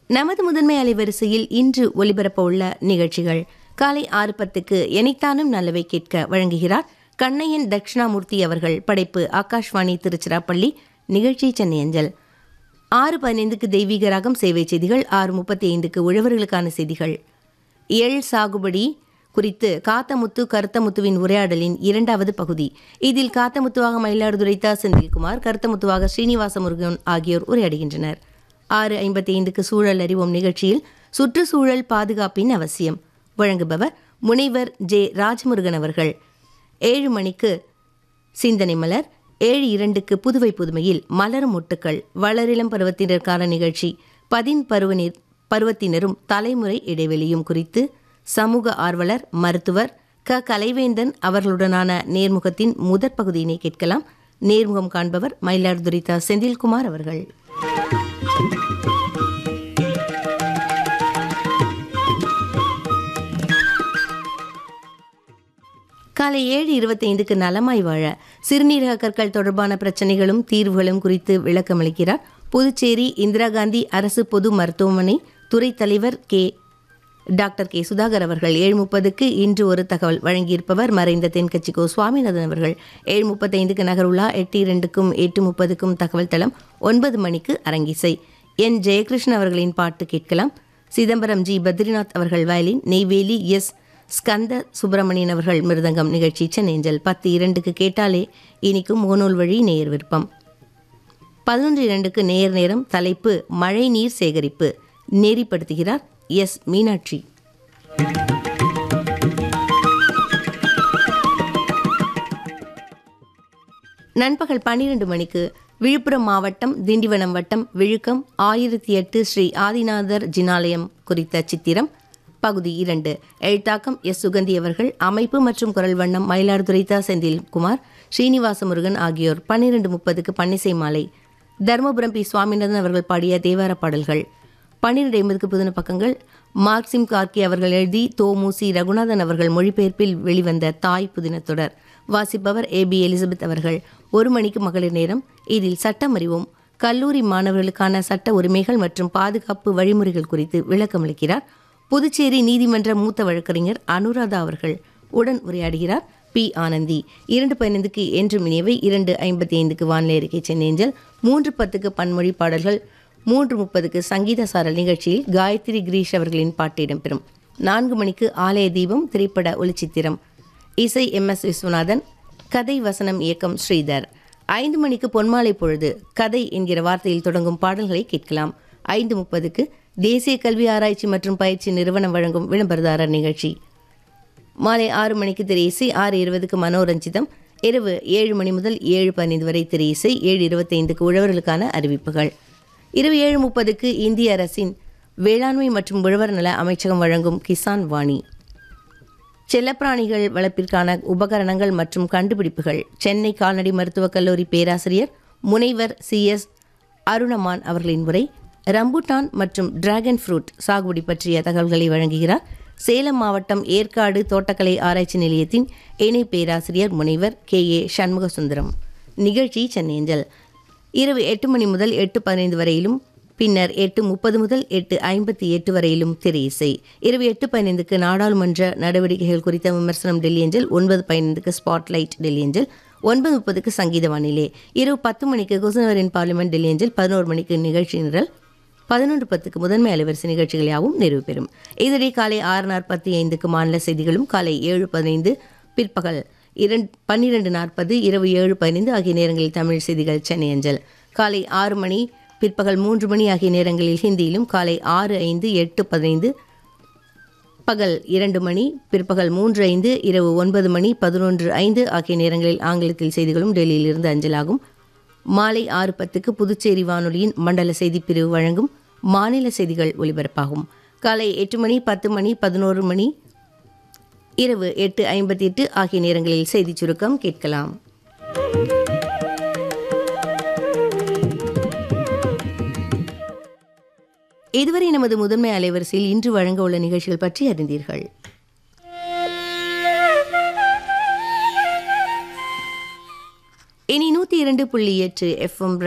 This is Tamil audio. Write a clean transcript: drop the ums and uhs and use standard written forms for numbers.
நமது முதன்மை அலைவரிசையில் இன்று ஒலிபரப்ப உள்ள நிகழ்ச்சிகள் காலை 6:10 எனைத்தானும் நல்லவை கேட்க வழங்குகிறார் கண்ணையன் தட்சிணாமூர்த்தி அவர்கள். படைப்பு ஆகாஷ்வாணி திருச்சிராப்பள்ளி. நிகழ்ச்சி சென்னை அஞ்சல். 6:15 தெய்வீக ராகம் சேவை செய்திகள். 6:35 உழவர்களுக்கான செய்திகள். எள் சாகுபடி குறித்து காத்தமுத்து கருத்தமுத்துவின் உரையாடலின் 2வது பகுதி. இதில் காத்தமுத்துவாக மயிலாடுதுறை தா. செந்தில்குமார், கருத்தமுத்துவாக ஸ்ரீனிவாச முருகன் ஆகியோர் உரையாடுகின்றனர். 6:55 சூழல் அறிவோம் நிகழ்ச்சியில் சுற்றுச்சூழல் பாதுகாப்பின் அவசியம் வழங்குபவர் முனைவர் ஜே. ராஜமுருகன் அவர்கள். 7 மணிக்கு சிந்தனை மலர். 7:02 புதுவை புதுமையில் மலரும் மொட்டுக்கள் வளரிளம் பருவத்தினருக்கான நிகழ்ச்சி. பருவத்தினரும் தலைமுறை இடைவெளியும் குறித்து சமூக ஆர்வலர் மருத்துவர் க. கலைவேந்தன் அவர்களுடனான நேர்முகத்தின் முதற் பகுதியினை கேட்கலாம். நேர்முகம் காண்பவர் மயிலாடுதுறை தா. செந்தில்குமார் அவர்கள். காலை 7:25 நலமாய் வாழ சிறுநீரக கற்கள் தொடர்பான பிரச்சனைகளும் தீர்வுகளும் குறித்து விளக்கமளிக்கிறார் புதுச்சேரி இந்திரா காந்தி அரசு பொது மருத்துவமனை துறை தலைவர் டாக்டர் கே. சுதாகர் அவர்கள். 7:30 இன்று ஒரு தகவல் வழங்கியிருப்பவர் மறைந்த தென்கட்சி கோ. சுவாமிநாதன் அவர்கள். 7:35 நகருலா. 8:02 8:30 தகவல் தளம். 9 மணிக்கு அரங்கிசை. என். ஜெயகிருஷ்ணன் அவர்களின் பாட்டு கேட்கலாம். சிதம்பரம் ஜி. பத்ரிநாத் அவர்கள் வயலின். நெய்வேலி எஸ். ஸ்கந்த சுப்பிரமணியன் அவர்கள் மிருதங்கம். நிகழ்ச்சி சென்னேஞ்சல். 10:02 கேட்டாலே இனிக்கும் முகநூல் வழி நேயர் விருப்பம். 11:02 நேயர் நேரம். தலைப்பு மழை நீர் சேகரிப்பு. நெறிப்படுத்துகிறார் எஸ். மீனாட்சி. நண்பகல் 12 மணிக்கு விழுப்புரம் மாவட்டம் திண்டிவனம் வட்டம் விழுக்கம் 1008 ஸ்ரீ ஆதிநாதர் ஜினாலயம் குறித்த சித்திரம் பகுதி 2. எழுத்தாக்கம் எஸ். சுகந்தி அவர்கள். அமைப்பு மற்றும் குரல் வண்ணம் மயிலாடுதுறை தா. செந்தில்குமார், ஸ்ரீனிவாச முருகன் ஆகியோர். 12:30 பன்னிசை மாலை. தர்மபுரம் பி. சுவாமிநாதன் அவர்கள் பாடிய தேவார பாடல்கள். 12:50 புதின பக்கங்கள். மார்க்சிம் கார்கி அவர்கள் எழுதி தோமுசி ரகுநாதன் அவர்கள் மொழிபெயர்ப்பில் வெளிவந்த தாய் புதின தொடர். வாசிப்பவர் ஏ.பி. எலிசபெத் அவர்கள். 1 மணிக்கு மகளிர் நேரம். இதில் சட்டம் அறிவோம். கல்லூரி மாணவர்களுக்கான சட்ட உரிமைகள் மற்றும் பாதுகாப்பு வழிமுறைகள் குறித்து விளக்கமளிக்கிறார் புதுச்சேரி நீதிமன்ற மூத்த வழக்கறிஞர் அனுராதா அவர்கள். உடன் உரையாடுகிறார் பி. ஆனந்தி. 2:15 என்று மினியவை. 2:55 வானிலை அறிக்கை சென்னேஞ்சல். 3:10 பன்மொழி பாடல்கள். 3:30 சங்கீத சாரல் நிகழ்ச்சியில் காயத்ரி கிரீஷ் அவர்களின் பாட்டு இடம்பெறும். 4 மணிக்கு ஆலய தீபம் திரைப்பட ஒளிச்சித்திரம். இசை எம். எஸ். விஸ்வநாதன். கதை வசனம் இயக்கம் ஸ்ரீதர். 5 மணிக்கு பொன்மாலை பொழுது. கதை என்கிற வார்த்தையில் தொடங்கும் பாடல்களை கேட்கலாம். 5:30 தேசிய கல்வி ஆராய்ச்சி மற்றும் பயிற்சி நிறுவனம் வழங்கும் விளம்பரதாரர் நிகழ்ச்சி. மாலை 6 மணிக்கு திரை இசை. 6:20 மனோரஞ்சிதம். இரவு 7 மணி முதல் 7:15 வரை திரை இசை. 7:25 உழவர்களுக்கான அறிவிப்புகள். இரவு 7:30 இந்திய அரசின் வேளாண்மை மற்றும் உழவர் நல அமைச்சகம் வழங்கும் கிசான் வாணி. செல்லப்பிராணிகள் வளர்ப்பிற்கான உபகரணங்கள் மற்றும் கண்டுபிடிப்புகள். சென்னை கால்நடை மருத்துவக் கல்லூரி பேராசிரியர் முனைவர் CS அருணமான் அவர்களின் உரை. ரம்புட்டான் மற்றும் டிராகன் ஃப்ரூட் சாகுபடி பற்றிய தகவல்களை வழங்குகிறார் சேலம் மாவட்டம் ஏற்காடு தோட்டக்கலை ஆராய்ச்சி நிலையத்தின் இணை பேராசிரியர் முனைவர் KA சண்முகசுந்தரம். நிகழ்ச்சி சென்னேஞ்சல். இரவு 8 மணி முதல் 8:15 வரையிலும் பின்னர் 8:30 முதல் 8:58 வரையிலும் திரை இசை. இரவு 8:15 நாடாளுமன்ற நடவடிக்கைகள் குறித்த விமர்சனம் டெல்லி அஞ்சல். 9:15 ஸ்பாட்லைட் டெல்லி அஞ்சல். 9:30 சங்கீத வானிலை. இரவு 10 மணிக்கு குசனவரின் பார்லிமெண்ட் டெல்லி அஞ்சல். 11 மணிக்கு நிகழ்ச்சி நிரல். 11:10 முதன்மை அலைவரிசை நிகழ்ச்சிகள் யாவும் நிறைவு பெறும். இதனை காலை 6:45 மாநில செய்திகளும், காலை 7:15 பிற்பகல் 12:40 இரவு 7:15 ஆகிய நேரங்களில் தமிழ் செய்திகள் சென்னை அஞ்சல். காலை 6 மணி பிற்பகல் 3 மணி ஆகிய நேரங்களில் ஹிந்தியிலும், காலை 6:05 8:15 பகல் 2 மணி பிற்பகல் 3:05 இரவு 9 மணி 11:05 ஆகிய நேரங்களில் ஆங்கிலத்தில் செய்திகளும் டெல்லியிலிருந்து அஞ்சலாகும். மாலை 6:10 புதுச்சேரி வானொலியின் மண்டல செய்திப் பிரிவு வழங்கும் மாநில செய்திகள் ஒலிபரப்பாகும். காலை 8 மணி 10 மணி 11 மணி இரவு 8:58 ஆகிய நேரங்களில் செய்திச் சுருக்கம் கேட்கலாம். இதுவரை நமது முதன்மை அலைவரிசையில் இன்று வழங்க உள்ள நிகழ்ச்சிகள் பற்றி அறிந்தீர்கள். இனி 102.8 FM